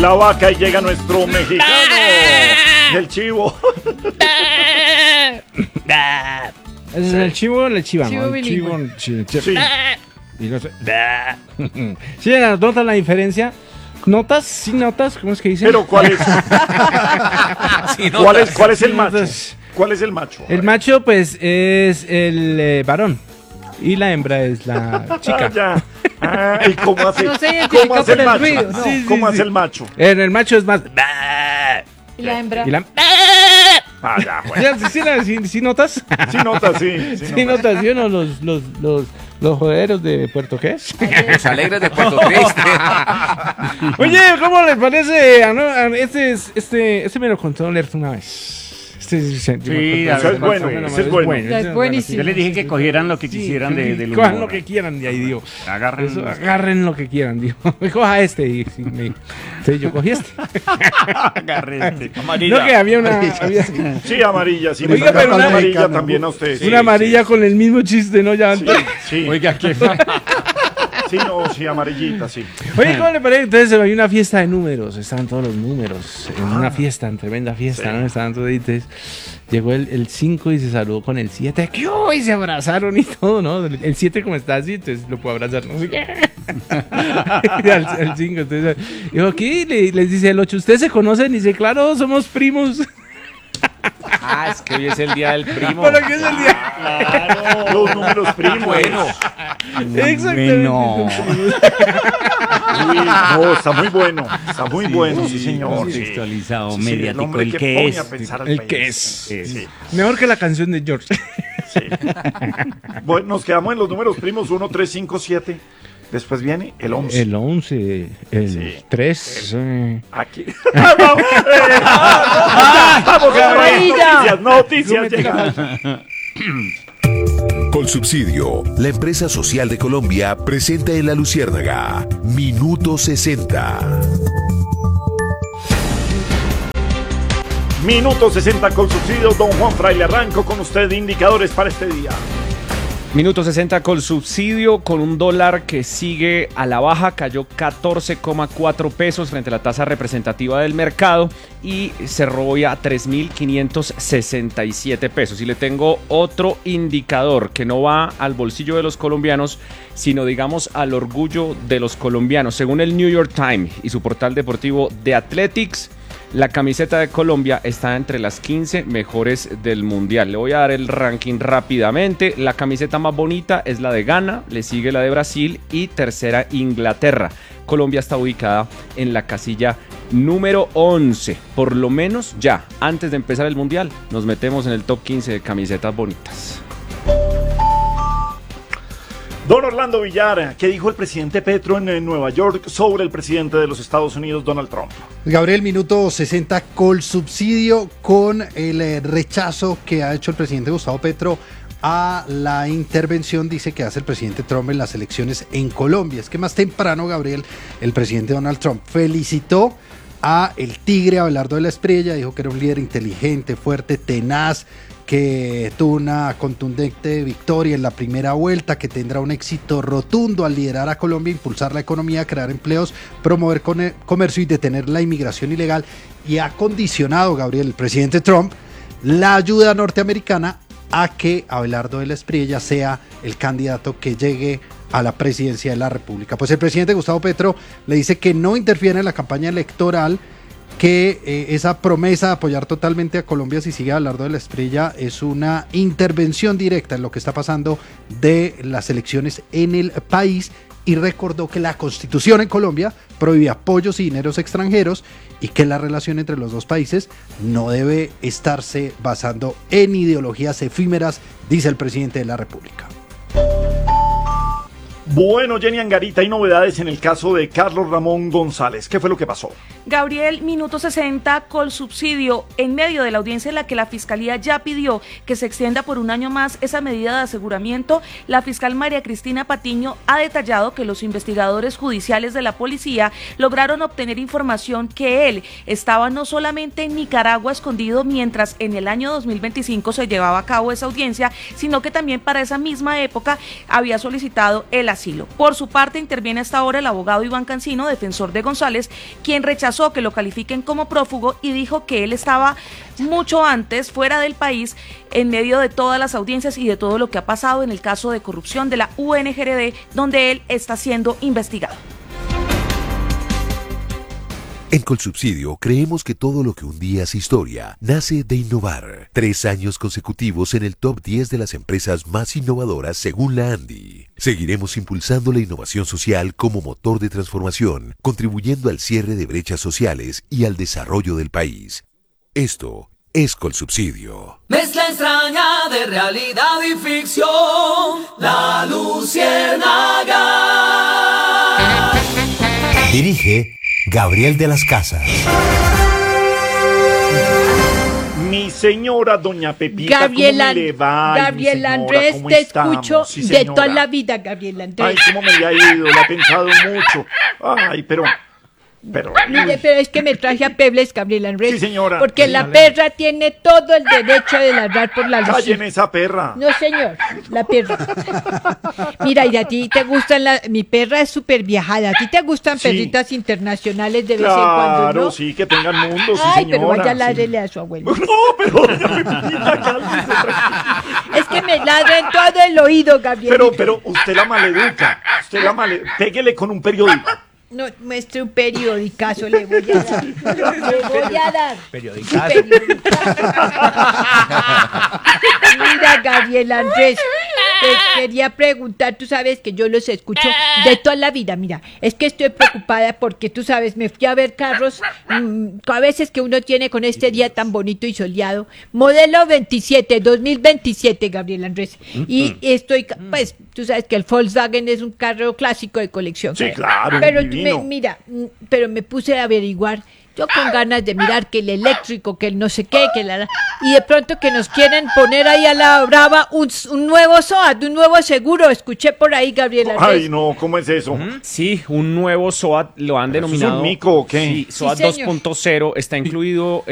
la vaca y llega nuestro mexicano, el chivo. ¿Es el chivo o la chiva? Chivo ¿no? bilingüe. Sí. Y no sé. ¿Sí notan la diferencia? ¿Notas? ¿Sí notas? ¿Cómo es que dicen? Pero ¿cuál es? ¿Cuál es el macho? Notas. ¿Cuál es el macho? El macho, pues, es el varón. Y la hembra es la chica. Ya. ¿Y cómo hace? No se identifica ¿Cómo hace por el el macho? ruido, no. Sí, ¿Cómo sí. hace el macho? El macho es más. Y la hembra. Y la... Ya, bueno. ¿Sí notas? Sí nota, sí. Sí notas, ¿sí o no? Los joderos de Puerto ¿qué es? Los alegres de Puerto Triste. Oye, ¿cómo les parece? Este me lo contó Lerto una vez. Sí, Ese es bueno, ese es bueno. Es buenísimo. Yo les dije que cogieran lo que quisieran del humor. Cojan lo que quieran de ahí, digo. Agarren. Agarren lo que quieran, digo. Coja este. Y sí, entonces yo cogí este. Agarren. No, que había una... Sí, amarilla, sí. Oiga, pero una amarilla también a usted. una amarilla con el mismo chiste, ¿no? Ya antes. Sí. Oiga, ¿qué? Sí, no, sí, amarillita, sí. Oye, ¿cómo le parece? Entonces había una fiesta de números, estaban todos los números, en una fiesta, en tremenda fiesta, ¿no? Estaban todos, entonces llegó el 5 y se saludó con el 7, ¿qué hubo? Y se abrazaron y todo, ¿no? El 7 como está así, entonces lo puedo abrazar, no sé qué. al 5, entonces dijo, ¿qué? Les dice el 8, ¿ustedes se conocen? Y dice, claro, somos primos. Es que hoy es el día del primo. ¿Para qué es el día? Claro, los números primos. Bueno. Exactamente. No. Uy, no, está muy bueno, sí, señor. Contextualizado, Sí, mediático, el hombre el que que pone es. a pensar al El país. que es. Sí. Mejor que la canción de George. Bueno, nos quedamos en los números primos 1, 3, 5, 7. Después viene el 11. El 11, el Sí. 3. Aquí. Vamos, amarilla. noticias llegan. Colsubsidio, la empresa social de Colombia, presenta en La Luciérnaga Minuto 60. Minuto 60 con subsidio. Don Juan Fraile, arranco con usted indicadores para este día. Minuto 60 con subsidio, con un dólar que sigue a la baja, cayó 14,4 pesos frente a la tasa representativa del mercado y cerró hoy a 3.567 pesos. Y le tengo otro indicador que no va al bolsillo de los colombianos, sino digamos al orgullo de los colombianos. Según el New York Times y su portal deportivo The Athletics, la camiseta de Colombia está entre las 15 mejores del mundial. Le voy a dar el ranking rápidamente. La camiseta más bonita es la de Ghana, le sigue la de Brasil y tercera Inglaterra. Colombia está ubicada en la casilla número 11. Por lo menos ya, antes de empezar el mundial, nos metemos en el top 15 de camisetas bonitas. Don Orlando Villar, ¿qué dijo el presidente Petro en Nueva York sobre el presidente de los Estados Unidos, Donald Trump? Gabriel, minuto 60 Colsubsidio con el rechazo que ha hecho el presidente Gustavo Petro a la intervención, dice, que hace el presidente Trump en las elecciones en Colombia. Es que más temprano, Gabriel, el presidente Donald Trump felicitó a el tigre Abelardo de la Espriella, dijo que era un líder inteligente, fuerte, tenaz, que tuvo una contundente victoria en la primera vuelta, que tendrá un éxito rotundo al liderar a Colombia, impulsar la economía, crear empleos, promover comercio y detener la inmigración ilegal. Y ha condicionado, Gabriel, el presidente Trump, la ayuda norteamericana a que Abelardo de la Espriella sea el candidato que llegue a la presidencia de la República. Pues el presidente Gustavo Petro le dice que no interfiere en la campaña electoral, que esa promesa de apoyar totalmente a Colombia si sigue Abelardo de la Espriella es una intervención directa en lo que está pasando de las elecciones en el país, y recordó que la Constitución en Colombia prohíbe apoyos y dineros extranjeros y que la relación entre los dos países no debe estarse basando en ideologías efímeras, dice el presidente de la República. Bueno, Jenny Angarita, hay novedades en el caso de Carlos Ramón González. ¿Qué fue lo que pasó? Gabriel, minuto 60 Colsubsidio, en medio de la audiencia en la que la Fiscalía ya pidió que se extienda por un año más esa medida de aseguramiento, la fiscal María Cristina Patiño ha detallado que los investigadores judiciales de la policía lograron obtener información que él estaba no solamente en Nicaragua escondido mientras en el año 2025 se llevaba a cabo esa audiencia, sino que también para esa misma época había solicitado el asilo asilo. Por su parte, interviene hasta ahora el abogado Iván Cancino, defensor de González, quien rechazó que lo califiquen como prófugo y dijo que él estaba mucho antes fuera del país en medio de todas las audiencias y de todo lo que ha pasado en el caso de corrupción de la UNGRD, donde él está siendo investigado. En Colsubsidio creemos que todo lo que un día es historia nace de innovar. 3 años consecutivos en el top 10 de las empresas más innovadoras según la ANDI. Seguiremos impulsando la innovación social como motor de transformación, contribuyendo al cierre de brechas sociales y al desarrollo del país. Esto es Colsubsidio. Mezcla extraña de realidad y ficción, La Luciérnaga. Dirige Gabriel de las Casas. Mi señora doña Pepita, Gabriel, ¿cómo me le va? Ay, mi Gabriel señora, Andrés, ¿cómo te estamos? escucho Sí, de señora. toda la vida, Gabriel Andrés. Ay, cómo me le ha ido, la he pensado mucho. Ay, pero... Mire, pero es que me traje a Pebles, Gabriel Andrés. Sí, señora. Porque la perra tiene todo el derecho de ladrar por la luz. Cálleme esa perra. No, señor, la perra. Mira, y a ti te gustan mi perra es súper viajada. A ti te gustan Sí. perritas internacionales de vez en cuando, Claro, ¿no? sí, que tengan mundo, sí, Ay, señora. pero vaya, sí. ládrele a su abuelo. No, pero doña Pepita, cálmese, tranquila. Es que me ladra en todo el oído, Gabriel. Pero usted la maleduca. Péguele con un periódico. No, muestre un periodicazo, le voy a dar. Le voy a dar. Periodicazo. Mira, Gabriel Andrés, te quería preguntar, tú sabes que yo los escucho de toda la vida, mira, es que estoy preocupada porque tú sabes, me fui a ver carros, a veces que uno tiene con este día tan bonito y soleado, modelo 2027, Gabriel Andrés, y estoy, pues, tú sabes que el Volkswagen es un carro clásico de colección. Sí, claro, pero divino. mira, pero me puse a averiguar. Yo con ganas de mirar que el eléctrico, que el no sé qué, y de pronto que nos quieren poner ahí a la brava un nuevo SOAT, un nuevo seguro. Escuché por ahí, Gabriel Andrés. Ay, no, ¿cómo es eso? Sí, un nuevo SOAT lo han ¿Eso es un denominado. mico o qué? Sí, SOAT Sí, señor. 2.0 está incluido